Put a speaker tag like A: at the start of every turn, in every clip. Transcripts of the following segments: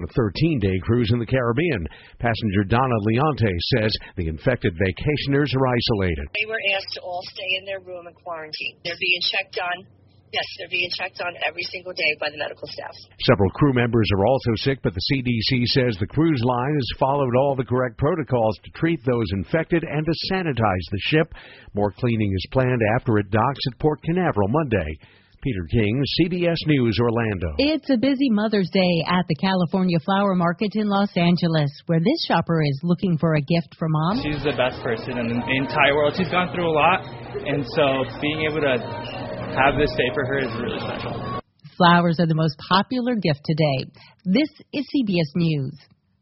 A: a 13-day cruise in the Caribbean. Passenger Donna Leonte says the infected vacationers are isolated.
B: They were asked to all stay in their room and quarantine. They're being checked on. Yes, they're being checked on every single day by the medical staff.
A: Several crew members are also sick, but the CDC says the cruise line has followed all the correct protocols to treat those infected and to sanitize the ship. More cleaning is planned after it docks at Port Canaveral Monday. Peter King, CBS News, Orlando.
C: It's a busy Mother's Day at the California Flower Market in Los Angeles, where this shopper is looking for a gift for Mom.
D: She's the best person in the entire world. She's gone through a lot, and so being able to have this day for her is really special.
C: Flowers are the most popular gift today. This is CBS News.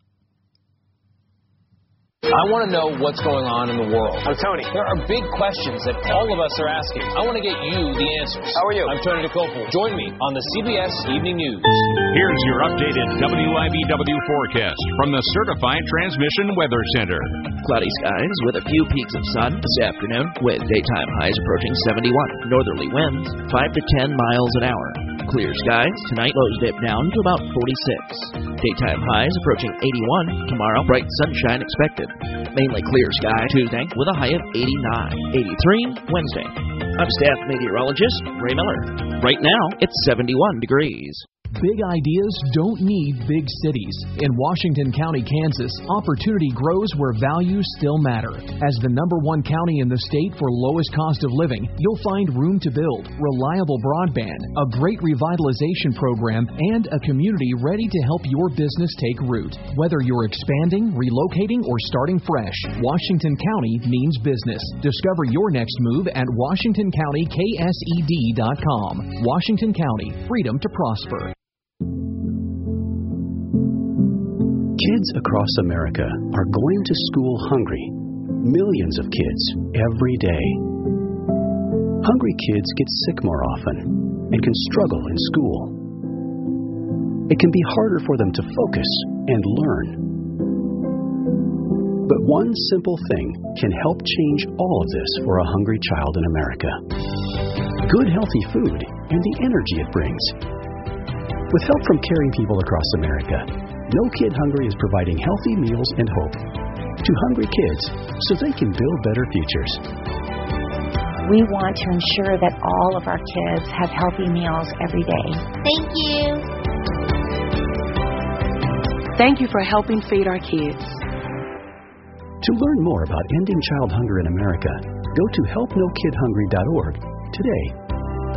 E: I want to know what's going on in the world.
F: I'm Tony.
E: There are big questions that all of us are asking. I want to get you the answers.
F: How are you?
E: I'm Tony DeCopel. Join me on the CBS Evening News.
G: Here's your updated WIBW forecast from the Certified Transmission Weather Center.
H: Cloudy skies with a few peaks of sun this afternoon, with daytime highs approaching 71. Northerly winds 5 to 10 miles an hour. Clear skies tonight, lows dip down to about 46. Daytime highs approaching 81. Tomorrow, bright sunshine expected. Mainly clear sky Tuesday with a high of 89. 83 Wednesday. I'm staff meteorologist Ray Miller. Right now, it's 71 degrees.
I: Big ideas don't need big cities. In Washington County, Kansas, opportunity grows where values still matter. As the #1 county in the state for lowest cost of living, you'll find room to build, reliable broadband, a great revitalization program, and a community ready to help your business take root. Whether you're expanding, relocating, or starting fresh, Washington County means business. Discover your next move at WashingtonCountyKSED.com. Washington County, freedom to prosper.
J: Kids across America are going to school hungry. Millions of kids every day. Hungry kids get sick more often and can struggle in school. It can be harder for them to focus and learn. But one simple thing can help change all of this for a hungry child in America. Good, healthy food and the energy it brings. With help from caring people across America, No Kid Hungry is providing healthy meals and hope to hungry kids so they can build better futures.
K: We want to ensure that all of our kids have healthy meals every day.
L: Thank you.
M: Thank you for helping feed our kids.
J: To learn more about ending child hunger in America, go to helpnokidhungry.org today.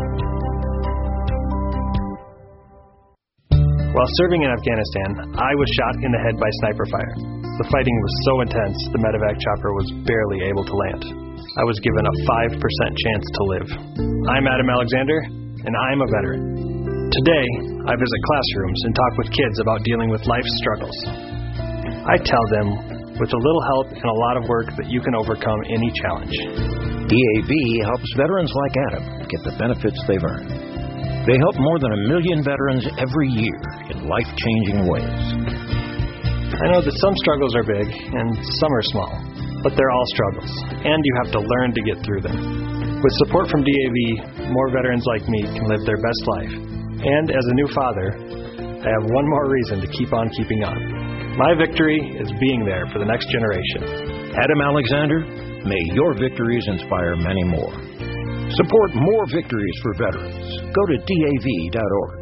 N: While serving in Afghanistan, I was shot in the head by sniper fire. The fighting was so intense, the medevac chopper was barely able to land. I was given a 5% chance to live. I'm Adam Alexander, and I'm a veteran. Today, I visit classrooms and talk with kids about dealing with life's struggles. I tell them, with a little help and a lot of work, that you can overcome any challenge.
O: DAV helps veterans like Adam get the benefits they've earned. They help more than 1 million veterans every year in life-changing ways.
N: I know that some struggles are big and some are small, but they're all struggles, and you have to learn to get through them. With support from DAV, more veterans like me can live their best life. And as a new father, I have one more reason to keep on keeping on. My victory is being there for the next generation.
O: Adam Alexander, may your victories inspire many more. Support more victories for veterans. Go to DAV.org.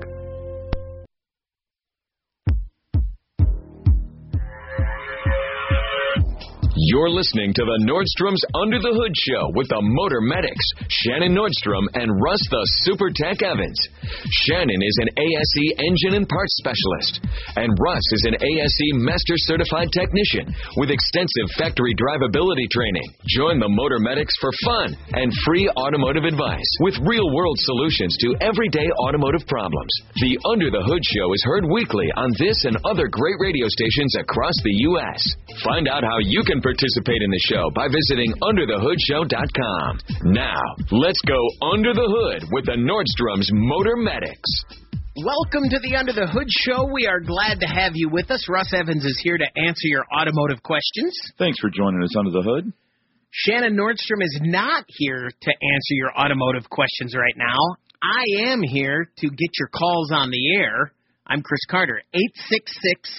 P: You're listening to the Nordstrom's Under the Hood Show with the Motor Medics, Shannon Nordstrom and Russ the Super Tech Evans. Shannon is an ASE engine and parts specialist, and Russ is an ASE Master Certified Technician with extensive factory drivability training. Join the Motor Medics for fun and free automotive advice with real-world solutions to everyday automotive problems. The Under the Hood Show is heard weekly on this and other great radio stations across the U.S. Find out how you can participate in the show by visiting UnderTheHoodShow.com. Now, let's go under the hood with the Nordstrom's Motor Medics.
Q: Welcome to the Under the Hood Show. We are glad to have you with us. Russ Evans is here to answer your automotive questions.
R: Thanks for joining us under the hood.
Q: Shannon Nordstrom is not here to answer your automotive questions right now. I am here to get your calls on the air. I'm Chris Carter, 866